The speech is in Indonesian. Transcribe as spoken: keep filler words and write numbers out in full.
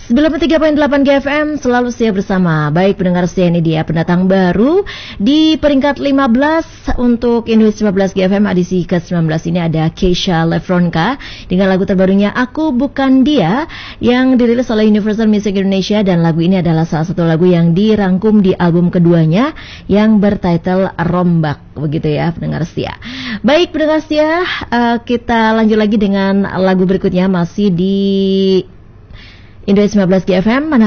sembilan puluh tiga koma delapan G F M selalu setia bersama. Baik pendengar setia, ini dia pendatang baru di peringkat lima belas untuk Indonesia lima belas G F M edisi ke sembilan belas ini ada Keisha Lefronka dengan lagu terbarunya Aku Bukan Dia yang dirilis oleh Universal Music Indonesia, dan lagu ini adalah salah satu lagu yang dirangkum di album keduanya yang bertitle Rombak, begitu ya pendengar setia. Baik pendengar setia, uh, kita lanjut lagi dengan lagu berikutnya masih di Indonesia lima belas G F M. Mana